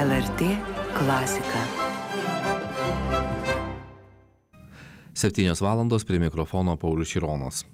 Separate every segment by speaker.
Speaker 1: LRT klasika.
Speaker 2: 7 valandos prie mikrofono Paulius Šironas.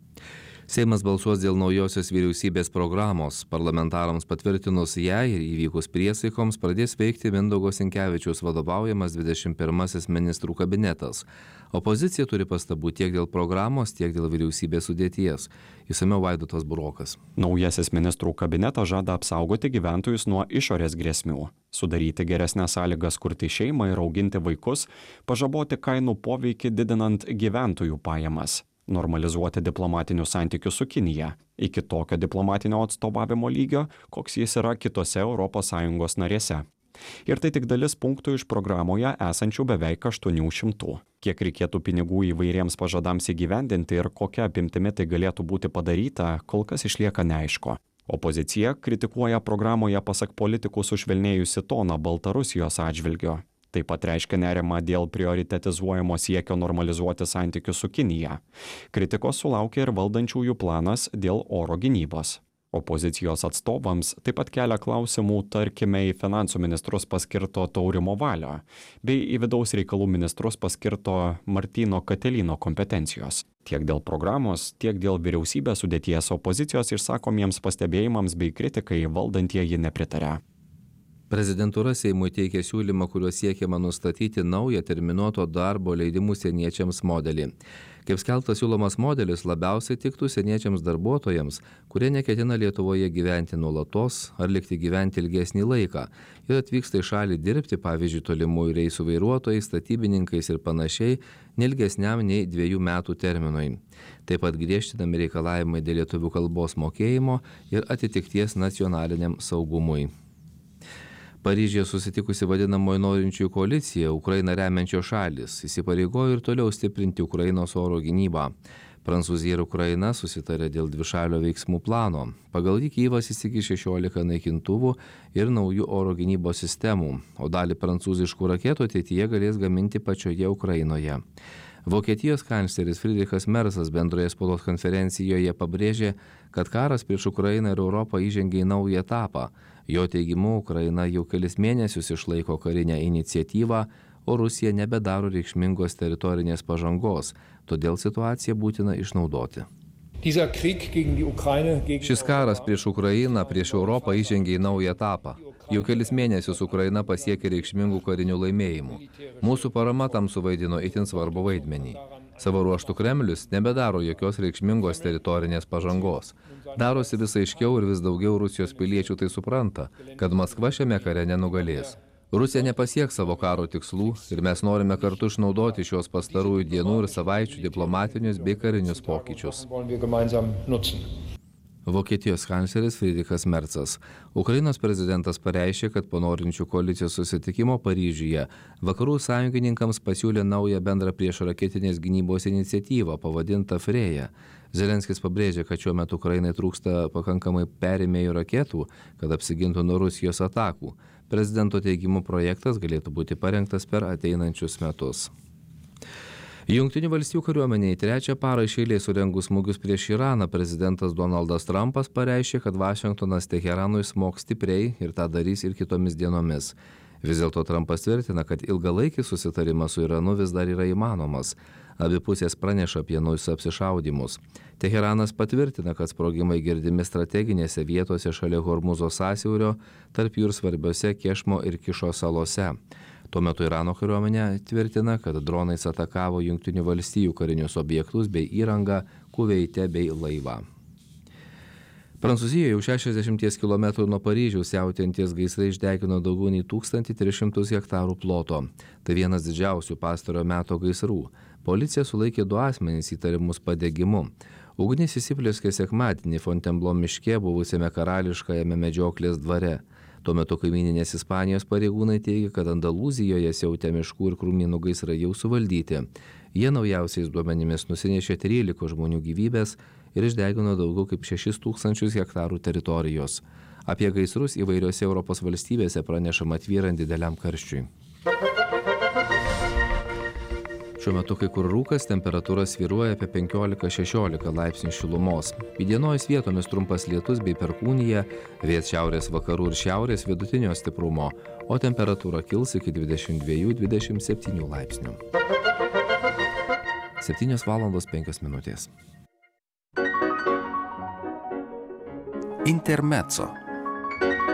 Speaker 2: Seimas balsuos dėl naujosios vyriausybės programos. Parlamentarams patvirtinus ją ir įvykus priesaikoms pradės veikti Mindaugo Sinkevičiaus vadovaujamas 21 ministrų kabinetas. Opozicija turi pastabų tiek dėl programos, tiek dėl vyriausybės sudėties. Išsamiau Vaidotas Burokas.
Speaker 3: Naujasis ministrų kabinetas žada apsaugoti gyventojus nuo išorės grėsmių, sudaryti geresnės sąlygas kurti šeimą ir auginti vaikus, pažaboti kainų poveikį didinant gyventojų pajamas, normalizuoti diplomatinius santykius su Kinija iki tokio diplomatinio atstovavimo lygio, koks jis yra kitose ES narėse. Ir tai tik dalis punktų iš programoje esančių beveik 800. Kiek reikėtų pinigų įvairiems pažadams įgyvendinti ir kokia apimtimi tai galėtų būti padaryta, kol kas išlieka neaišku. Opozicija kritikuoja programoje pasak politikų sušvelnėjusi toną Baltarusijos atžvilgiu. Taip pat reiškia nerimą dėl prioritetizuojamo siekio normalizuoti santykius su Kinija. Kritikos sulaukė ir valdančiųjų planas dėl oro gynybos. Opozicijos atstovams taip pat kelia klausimų, tarkime, į finansų ministrus paskirto Taurimo Valio, bei į vidaus reikalų ministrus paskirto Martyno Katelino kompetencijos. Tiek dėl programos, tiek dėl vyriausybės sudėties opozicijos išsakomiems pastebėjimams bei kritikai valdantieji nepritaria.
Speaker 2: Prezidentūra Seimui teikia siūlymą, kuriuo siekiama nustatyti naują terminuoto darbo leidimų seniečiams modelį. Kaip skelbtas, siūlomas modelis labiausiai tiktų seniečiams darbuotojams, kurie neketina Lietuvoje gyventi nuolatos ar likti gyventi ilgesnį laiką ir atvyksta į šalį dirbti, pavyzdžiui, tolimųjų reisų vairuotojais, statybininkais ir panašiai, neilgesniam nei 2 metų terminui. Taip pat griežtinami reikalavimai dėl lietuvių kalbos mokėjimo ir atitikties nacionaliniam saugumui. Paryžiuje susitikusi vadinamoji norinčiųjų koalicija, Ukrainą remiančios šalys, įsipareigojo ir toliau stiprinti Ukrainos oro gynybą. Prancūzija ir Ukraina susitarė dėl dvišalio veiksmų plano. Pagal jį Kyjivas įsigys 16 naikintuvų ir naujų oro gynybos sistemų, o dalį prancūziškų raketų ateityje galės gaminti pačioje Ukrainoje. Vokietijos kancleris Friedrichas Mersas bendroje spaudos konferencijoje pabrėžė, kad karas prieš Ukrainą ir Europą įžengė į naują etapą. Jo teigimu, Ukraina jau kelis mėnesius išlaiko karinę iniciatyvą, o Rusija nebedaro reikšmingos teritorinės pažangos, todėl situaciją būtina išnaudoti. Šis karas prieš Ukrainą, prieš Europą įžengė į naują etapą. Jau kelis mėnesius Ukraina pasiekė reikšmingų karinių laimėjimų. Mūsų parama tam suvaidino itin svarbu vaidmenį. Savo ruožtų Kremlius nebedaro jokios reikšmingos teritorinės pažangos. Darosi vis aiškiau ir vis daugiau Rusijos piliečių tai supranta, kad Maskva šiame kare nenugalės. Rusija nepasieks savo karo tikslų ir mes norime kartu išnaudoti šios pastarųjų dienų ir savaičių diplomatinius bei karinius pokyčius. Vokietijos kancleris Friedrichas Mersas. Ukrainos prezidentas pareiškė, kad po norinčių koalicijos susitikimo Paryžiuje vakarų sąjungininkams pasiūlė naują bendrą priešraketinės gynybos iniciatyvą pavadintą Freja. Zelenskis pabrėžė, kad šiuo metu Ukrainai trūksta pakankamai perėmėjų raketų, kad apsigintų nuo Rusijos atakų. Prezidento teigimu projektas galėtų būti parengtas per ateinančius metus. Jungtinių valstijų kariuomenei 3 parą iš eilės surengus smūgius prieš Iraną, prezidentas Donaldas Trumpas pareiškė, kad Vašingtonas Teheranui smogs stipriai ir tą darys ir kitomis dienomis. Vis dėlto Trumpas tvirtina, kad ilgalaikis susitarimas su Iranu vis dar yra įmanomas. Abi pusės praneša apie naujus apsišaudymus. Teheranas patvirtina, kad sprogimai girdimi strateginėse vietose šalia Hormuzo sąsiaurio, tarp jų ir svarbiose Kešmo ir Kišo salose. Tuo metu Irano kariuomenė tvirtina, kad dronais atakavo Jungtinių valstijų karinius objektus bei įrangą Kuveite bei laivą. Prancūzijoje jau 60 km nuo Paryžiaus siautėjantys gaisrai išdegino daugiau nei 1300 hektarų ploto. Tai vienas didžiausių pastarojo meto gaisrų. Policija sulaikė 2 asmenys įtarimus padegimu. Ugnis įsiplieskė sekmadienį Fontainebleau miške buvusiame karališkajame medžioklės dvare. Tuo metu kaimyninės Ispanijos pareigūnai teigia, kad Andalūzijoje siautė miškų ir krūmynų gaisrai jau suvaldyti. Jie naujausiais duomenimis nusinešė 13 žmonių gyvybės ir išdegino daugiau kaip 6000 hektarų teritorijos. Apie gaisrus įvairiose Europos valstybėse pranešama tvyrant dideliam karščiui. Šiuo metu kai kur rūkas, temperatūra svyruoja apie 15-16 laipsnių šilumos. Įdienojus vietomis trumpas lietus bei perkūnija, vėjas šiaurės vakarų ir šiaurės vidutinio stiprumo, o temperatūra kils iki 22-27 laipsnių. 7:05.
Speaker 4: Intermezzo.